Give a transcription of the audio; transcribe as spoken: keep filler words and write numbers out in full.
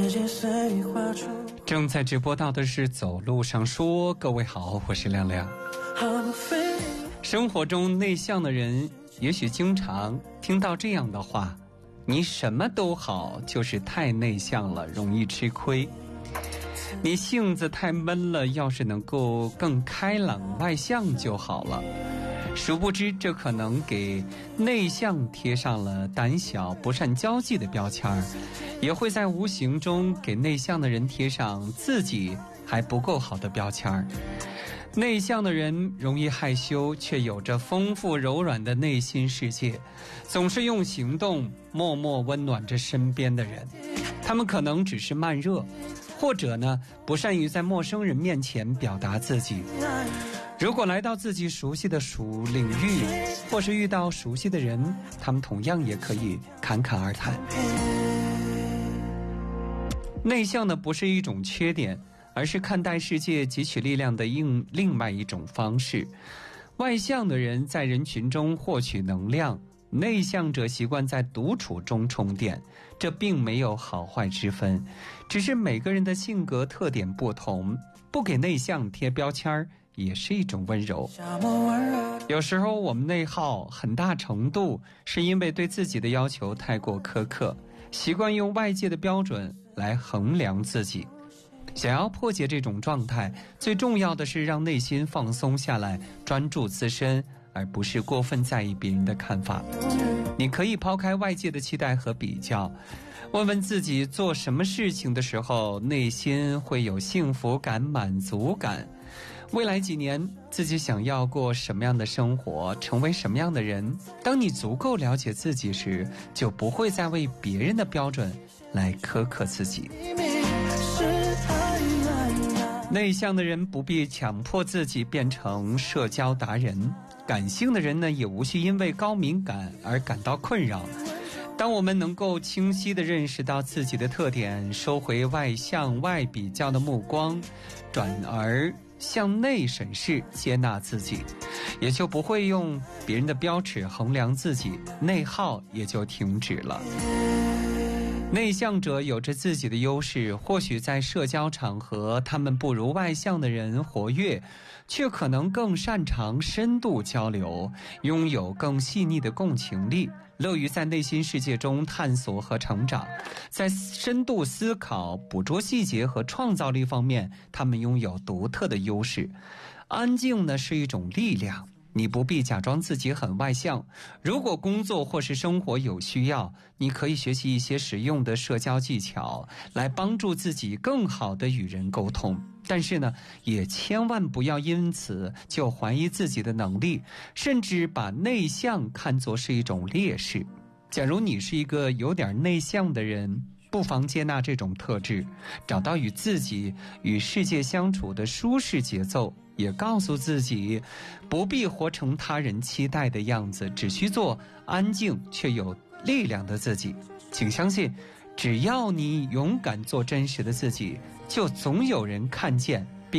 正在直播到的是走路上说，各位好，我是亮亮。生活中内向的人也许经常听到这样的话，你什么都好，就是太内向了，容易吃亏。你性子太闷了，要是能够更开朗外向就好了。殊不知这可能给内向贴上了胆小不善交际的标签，也会在无形中给内向的人贴上自己还不够好的标签。内向的人容易害羞，却有着丰富柔软的内心世界，总是用行动默默温暖着身边的人。他们可能只是慢热，或者呢不善于在陌生人面前表达自己。如果来到自己熟悉的属领域，或是遇到熟悉的人，他们同样也可以侃侃而谈。内向的不是一种缺点，而是看待世界汲取力量的另另外一种方式。外向的人在人群中获取能量，内向者习惯在独处中充电，这并没有好坏之分，只是每个人的性格特点不同，不给内向贴标签也是一种温柔。有时候我们内耗很大程度是因为对自己的要求太过苛刻，习惯用外界的标准来衡量自己。想要破解这种状态，最重要的是让内心放松下来，专注自身，而不是过分在意别人的看法。你可以抛开外界的期待和比较，问问自己做什么事情的时候内心会有幸福感、满足感。未来几年自己想要过什么样的生活，成为什么样的人，当你足够了解自己时，就不会再为别人的标准来苛刻自己。内向的人不必强迫自己变成社交达人，感性的人呢，也无需因为高敏感而感到困扰。当我们能够清晰地认识到自己的特点，收回外向外比较的目光，转而向内审视接纳自己，也就不会用别人的标尺衡量自己，内耗也就停止了。内向者有着自己的优势，或许在社交场合他们不如外向的人活跃，却可能更擅长深度交流，拥有更细腻的共情力，乐于在内心世界中探索和成长。在深度思考、捕捉细节和创造力方面，他们拥有独特的优势。安静呢是一种力量，你不必假装自己很外向。如果工作或是生活有需要，你可以学习一些实用的社交技巧，来帮助自己更好地与人沟通。但是呢，也千万不要因此就怀疑自己的能力，甚至把内向看作是一种劣势。假如你是一个有点内向的人，不妨接纳这种特质，找到与自己与世界相处的舒适节奏，也告诉自己不必活成他人期待的样子，只需做安静却有力量的自己。请相信，只要你勇敢做真实的自己，就总有人看见